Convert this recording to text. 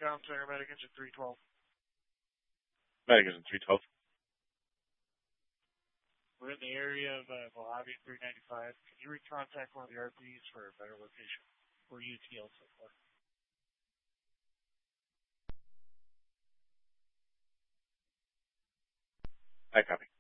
Comm Center, Medic Engine 312. Medic Engine 312. We're in the area of Mojave 395. Can you recontact one of the RPs for a better location? Or UTL so far? I copy.